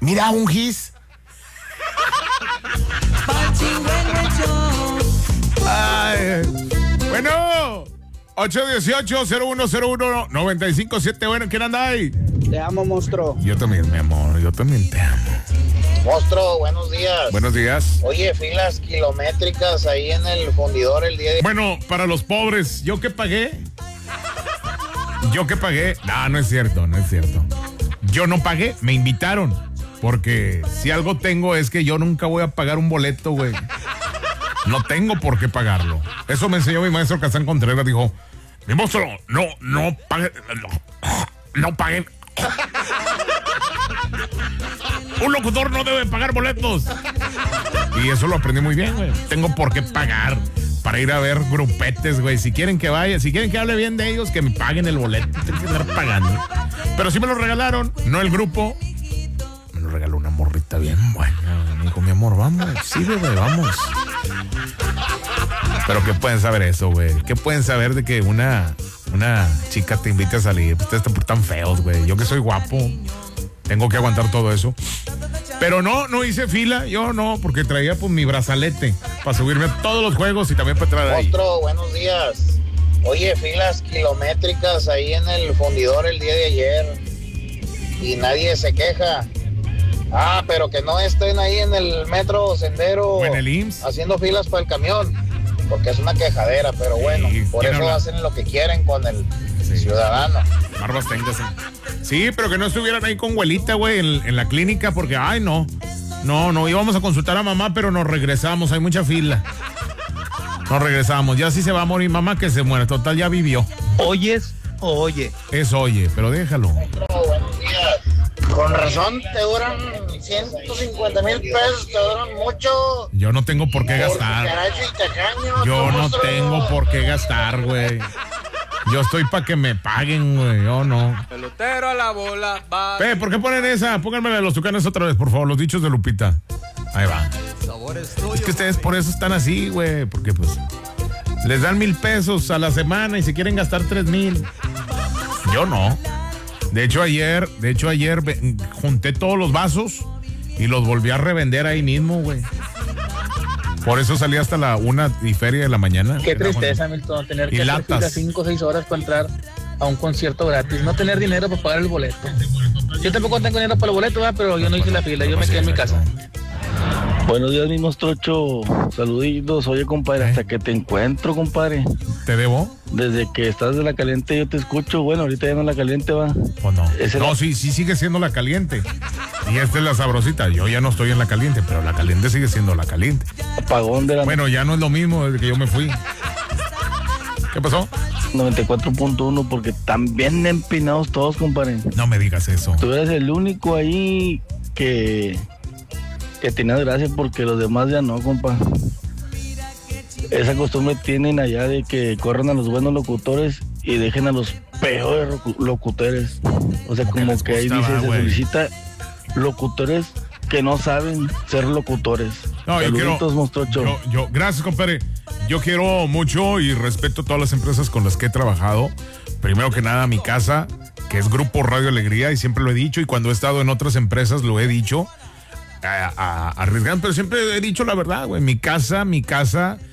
Mira, un gis. Ay, bueno, 818-0101-957. Bueno, ¿quién anda ahí? Te amo, monstruo. Yo también, mi amor, yo también te amo. Monstruo, buenos días. Buenos días. Oye, filas kilométricas ahí en el fundidor el día de... Bueno, para los pobres, ¿yo qué pagué? No, no es cierto, no es cierto. Yo no pagué, me invitaron. Porque si algo tengo es que yo nunca voy a pagar un boleto, güey. No tengo por qué pagarlo. Eso me enseñó mi maestro Kazán Contreras. Dijo, mi monstruo, no pague, no paguen. Un locutor no debe pagar boletos. Y eso lo aprendí muy bien, güey. Tengo por qué pagar para ir a ver grupetes, güey. Si quieren que vaya, si quieren que hable bien de ellos, que me paguen el boleto. Tengo que estar pagando. Pero sí me lo regalaron, no el grupo. Me lo regaló una morrita bien buena. Me dijo, mi amor, vamos. Sí, bebé, vamos. Pero ¿qué pueden saber eso, güey? ¿Qué pueden saber de que una chica te invite a salir? Ustedes están feos, güey. Yo que soy guapo, tengo que aguantar todo eso. Pero no hice fila, yo no, porque traía pues mi brazalete para subirme a todos los juegos y también para entrar ahí. Monstruo, buenos días. Oye, filas kilométricas ahí en el fundidor el día de ayer y nadie se queja. Ah, pero que no estén ahí en el metro Sendero o en el IMSS haciendo filas para el camión, porque es una quejadera, pero bueno, por eso hacen lo que quieren con el ciudadano. Barbas téngase. Sí, pero que no estuvieran ahí con abuelita, güey, en la clínica, porque, ay, no, íbamos a consultar a mamá, pero nos regresamos, hay mucha fila. Nos regresamos, ya sí se va a morir mamá, que se muere, total, ya vivió. ¿Oyes o oye? Es oye, pero déjalo. Buenos días. Con razón te duran 150,000 pesos, te duran mucho. Yo no tengo por qué gastar. Yo no tengo por qué gastar, güey. Yo estoy para que me paguen, güey. Yo no. Pelotero a la bola. ¿Por qué ponen esa? Pónganme los Tucanes otra vez, por favor. Los dichos de Lupita. Ahí va. Es que ustedes por eso están así, güey. Porque pues les dan 1,000 pesos a la semana y si quieren gastar 3,000. Yo no. De hecho ayer junté todos los vasos y los volví a revender ahí mismo, güey. Por eso salí hasta la 1:30 de la mañana. Qué tristeza, Milton, tener que hacer fila 5 o 6 horas para entrar a un concierto gratis. No tener dinero para pagar el boleto. Yo tampoco tengo dinero para el boleto, ¿verdad? Pero yo no hice la fila, yo me quedé en mi casa. Buenos días, mi monstruocho. Saluditos. Oye, compadre, hasta que te encuentro, compadre. ¿Te debo? Desde que estás de la caliente yo te escucho. Bueno, ahorita ya no la caliente, va. ¿O no? No, sí sigue siendo la caliente. Y esta es la sabrosita. Yo ya no estoy en la caliente, pero la caliente sigue siendo la caliente. Apagón de la... Bueno, ya no es lo mismo desde que yo me fui. ¿Qué pasó? 94.1, porque están bien empinados todos, compadre. No me digas eso. Tú eres el único ahí que tienes gracia, porque los demás ya no, compa. Esa costumbre tienen allá de que corran a los buenos locutores y dejen a los peores locutores. O sea, como que ahí dice, se solicita locutores que no saben ser locutores. No, saluditos, monstruocho. Gracias, compadre. Yo quiero mucho y respeto todas las empresas con las que he trabajado. Primero que nada, mi casa, que es Grupo Radio Alegría, y siempre lo he dicho, y cuando he estado en otras empresas lo he dicho, arriesgando, pero siempre he dicho la verdad, güey. Mi casa